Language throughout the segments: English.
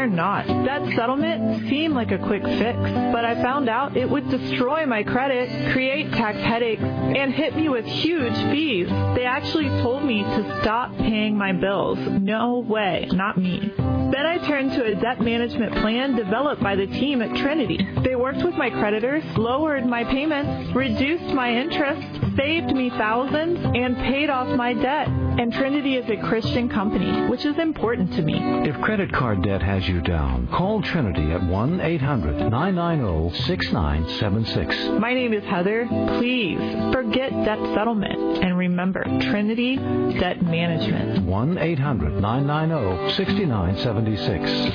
they're not. Debt settlement seemed like a quick fix, but I found out it would destroy my credit, create tax headaches, and hit me with huge fees. They actually told me to stop paying my bills. No way, not me. Then I turned to a debt management plan developed by the team at Trinity. They worked with my creditors, lowered my payments, reduced my interest, saved me thousands, and paid off my debt. And Trinity is a Christian company, which is important to me. If credit card debt has you down, call Trinity at 1-800-990-6976. My name is Heather. Please forget debt settlement and remember Trinity Debt Management. 1-800-990-6976.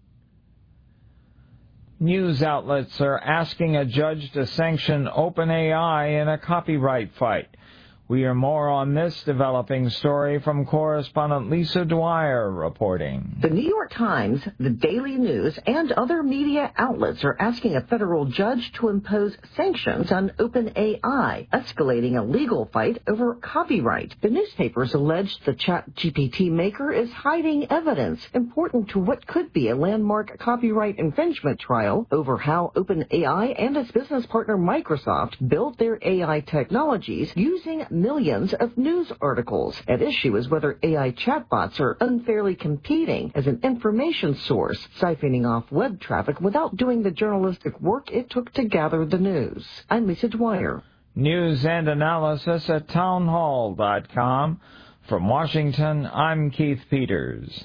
News outlets are asking a judge to sanction OpenAI in a copyright fight. We hear more on this developing story from correspondent Lisa Dwyer reporting. The New York Times, the Daily News, and other media outlets are asking a federal judge to impose sanctions on OpenAI, escalating a legal fight over copyright. The newspapers allege the ChatGPT maker is hiding evidence important to what could be a landmark copyright infringement trial over how OpenAI and its business partner Microsoft built their AI technologies using millions of news articles. At issue is whether AI chatbots are unfairly competing as an information source, siphoning off web traffic without doing the journalistic work it took to gather the news. I'm Lisa Dwyer. News and analysis at townhall.com. From Washington, I'm Keith Peters.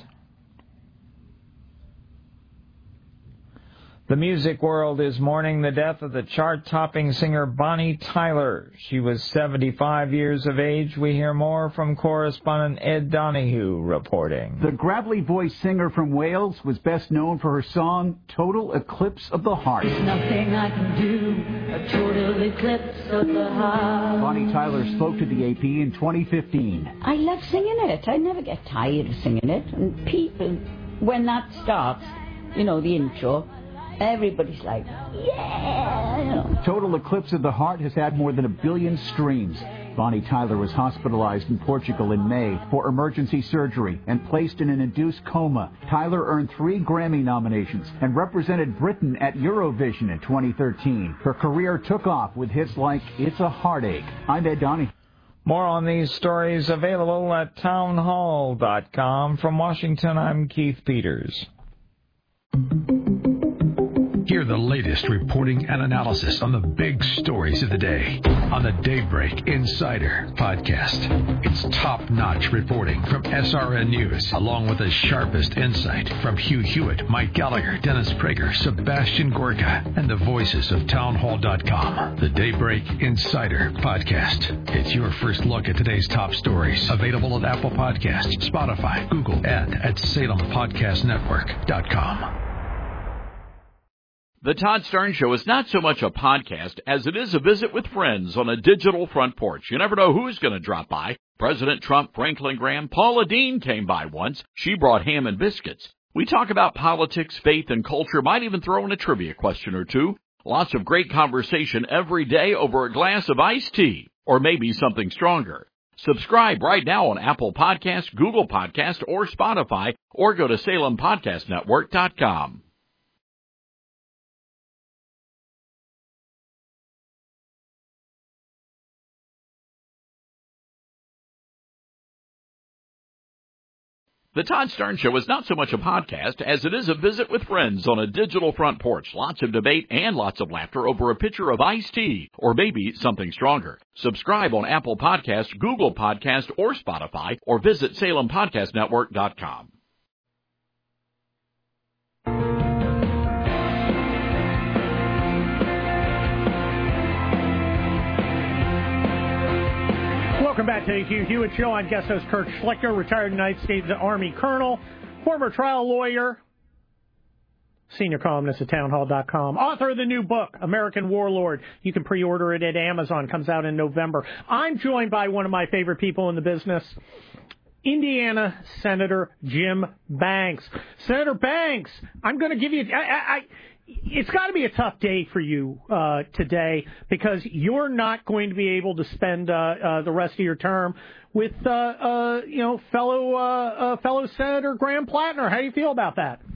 The music world is mourning the death of the chart-topping singer Bonnie Tyler. She was 75 years of age. We hear more from correspondent Ed Donahue reporting. The gravelly voiced singer from Wales was best known for her song Total Eclipse of the Heart. There's nothing I can do, a total eclipse of the heart. Bonnie Tyler spoke to the AP in 2015. I love singing it. I never get tired of singing it. And people, when that starts, you know, the intro, everybody's like, yeah! You know. Total Eclipse of the Heart has had more than 1 billion streams. Bonnie Tyler was hospitalized in Portugal in May for emergency surgery and placed in an induced coma. Tyler earned 3 Grammy nominations and represented Britain at Eurovision in 2013. Her career took off with hits like It's a Heartache. I'm Ed Donahue. More on these stories available at townhall.com. From Washington, I'm Keith Peters. Hear the latest reporting and analysis on the big stories of the day on the Daybreak Insider podcast. It's top-notch reporting from SRN News, along with the sharpest insight from Hugh Hewitt, Mike Gallagher, Dennis Prager, Sebastian Gorka, and the voices of townhall.com. The Daybreak Insider podcast. It's your first look at today's top stories. Available at Apple Podcasts, Spotify, Google, and at SalemPodcastNetwork.com. The Todd Stern Show is not so much a podcast as it is a visit with friends on a digital front porch. You never know who's going to drop by. President Trump, Franklin Graham, Paula Deen came by once. She brought ham and biscuits. We talk about politics, faith, and culture. Might even throw in a trivia question or two. Lots of great conversation every day over a glass of iced tea, or maybe something stronger. Subscribe right now on Apple Podcasts, Google Podcasts, or Spotify, or go to SalemPodcastNetwork.com. The Todd Stern Show is not so much a podcast as it is a visit with friends on a digital front porch. Lots of debate and lots of laughter over a pitcher of iced tea, or maybe something stronger. Subscribe on Apple Podcasts, Google Podcasts, or Spotify, or visit SalemPodcastNetwork.com. Welcome back to the Hugh Hewitt Show. I'm guest host Kurt Schlichter, retired United States Army colonel, former trial lawyer, senior columnist at townhall.com, author of the new book, American Warlord. You can pre-order it at Amazon. Comes out in November. I'm joined by one of my favorite people in the business, Indiana Senator Jim Banks. Senator Banks, I'm going to give you... It's got to be a tough day for you today, because you're not going to be able to spend the rest of your term with fellow Senator Graham Plattner. How do you feel about that?